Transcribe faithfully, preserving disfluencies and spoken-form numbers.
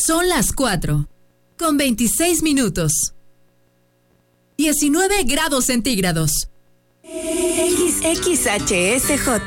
Son las cuatro, con veintiséis minutos. diecinueve grados centígrados. X X H S J